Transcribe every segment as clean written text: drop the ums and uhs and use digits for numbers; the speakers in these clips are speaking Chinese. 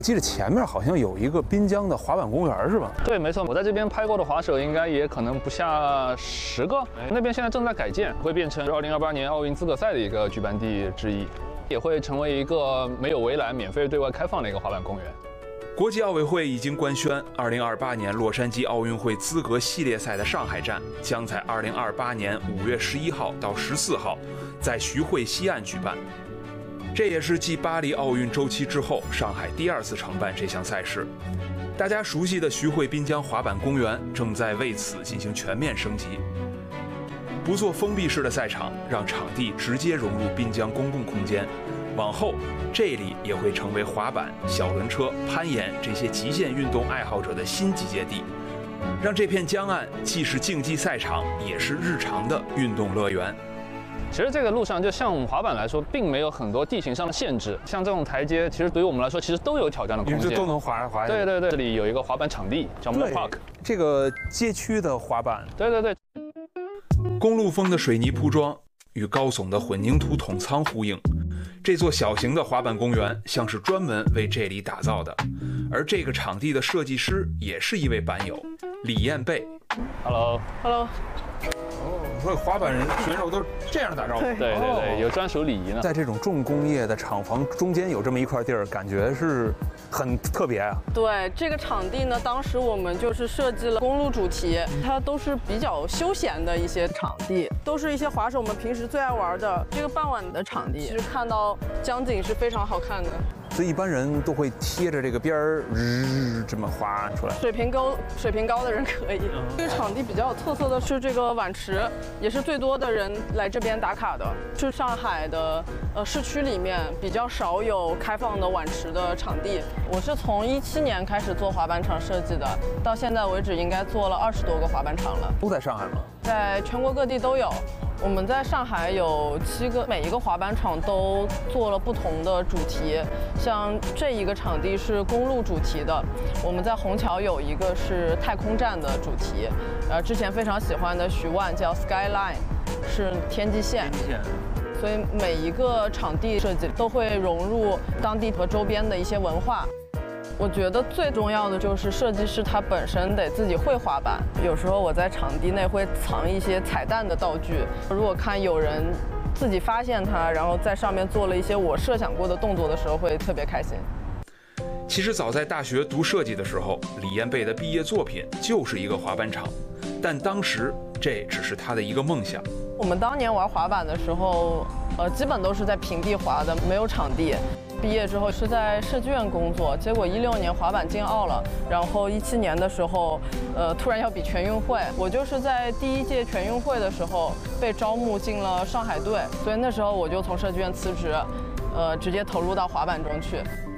记得前面好像有一个滨江的滑板公园是吧？ 对，没错，我在这边拍过的滑手应该也可能不下10个。那边现在正在改建，会变成2028年奥运资格赛的一个举办地之一，也会成为一个没有围栏、免费对外开放的一个滑板公园。 国际奥委会已经官宣，2028年洛杉矶奥运会资格系列赛的上海站将在2028年5月11号到14号在徐汇西岸举办。这也是继巴黎奥运周期之后，上海第2次承办这项赛事。大家熟悉的徐汇滨江滑板公园正在为此进行全面升级，不做封闭式的赛场，让场地直接融入滨江公共空间。往后，这里也会成为滑板、小轮车、攀岩这些极限运动爱好者的新集结地，让这片江岸既是竞技赛场，也是日常的运动乐园。 其实这个路上，就像滑板来说，并没有很多地形上的限制。像这种台阶，其实对于我们来说，其实都有挑战的空间， 都能滑。 对，这里有一个滑板场地，叫 Moore Park。 这个街区的滑板。 对。 公路风的水泥铺装与高耸的混凝土筒仓呼应，这座小型的滑板公园像是专门为这里打造的。而这个场地的设计师也是一位板友，李彦贝。 Hello。 所以滑板选手都是这样打招呼。 对，有专属礼仪呢。 在这种重工业的厂房中间有这么一块地儿，感觉是很特别啊。 对，这个场地呢，当时我们就是设计了公路主题，它都是比较休闲的一些场地，都是一些滑手们平时最爱玩的这个傍晚的场地。其实看到江景是非常好看的。 所以一般人都会贴着这个边儿，这么滑出来。水平高的人可以。这个场地比较有特色的是这个碗池，也是最多的人来这边打卡的。是上海的市区里面比较少有开放的碗池的场地。我是从17年开始做滑板场设计的，到现在为止应该做了20多个滑板场了。 都在上海吗？ 在全国各地都有。我们在上海有7个，每一个滑板场都做了不同的主题。像这一个场地是公路主题的，我们在虹桥有一个是太空站的主题，之前非常喜欢的徐万叫 Skyline， 是天际线。所以每一个场地设计都会融入当地和周边的一些文化。我觉得最重要的就是设计师他本身得自己会滑板。有时候我在场地内会藏一些彩蛋的道具，如果看有人自己发现它，然后在上面做了一些我设想过的动作的时候，会特别开心。 其实早在大学读设计的时候，李彦贝的毕业作品就是一个滑板场，但当时这只是他的一个梦想。 我们当年玩滑板的时候，基本都是在平地滑的，没有场地。毕业之后是在设计院工作，结果16年滑板进奥了，然后17年的时候，突然要比全运会，我就是在第1届全运会的时候被招募进了上海队，所以那时候我就从设计院辞职，直接投入到滑板中去。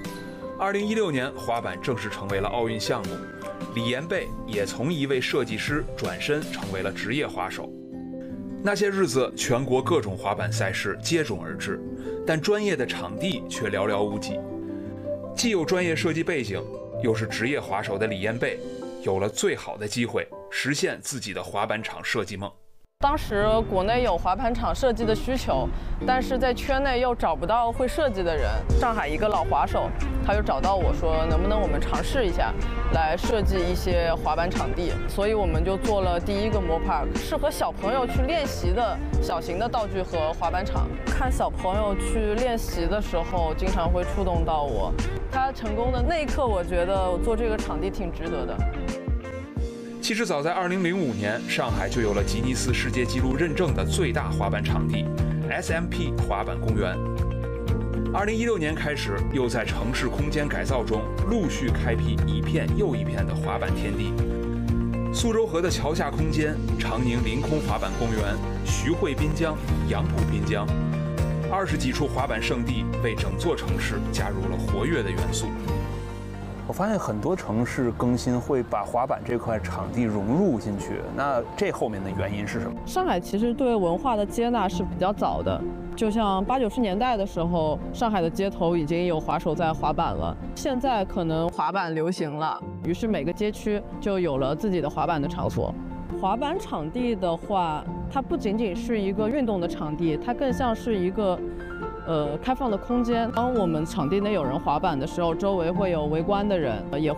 2016年，滑板正式成为了奥运项目，李彦贝也从一位设计师转身成为了职业滑手。那些日子，全国各种滑板赛事接踵而至，但专业的场地却寥寥无几。既有专业设计背景，又是职业滑手的李彦贝，有了最好的机会实现自己的滑板场设计梦。 当时国内有滑板场设计的需求，但是在圈内又找不到会设计的人。上海一个老滑手，他就找到我说，能不能我们尝试一下，来设计一些滑板场地。所以我们就做了第1个 Moore Park， 适合小朋友去练习的小型的道具和滑板场。看小朋友去练习的时候，经常会触动到我。他成功的那一刻，我觉得我做这个场地挺值得的。 其实早在2005年，上海就有了吉尼斯世界纪录认证的最大滑板场地 SMP 滑板公园。2016年开始，又在城市空间改造中陆续开辟一片又一片的滑板天地。苏州河的桥下空间、长宁临空滑板公园、徐汇滨江、杨浦滨江，20几处滑板圣地为整座城市加入了活跃的元素。 我发现很多城市更新会把滑板这块场地融入进去，那这后面的原因是什么？ 上海其实对文化的接纳是比较早的，就像80、90年代的时候，上海的街头已经有滑手在滑板了。现在可能滑板流行了，于是每个街区就有了自己的滑板的场所。滑板场地的话，它不仅仅是一个运动的场地，它更像是一个开放的空间。当我们场地内有人滑板的时候，周围会有围观的人，也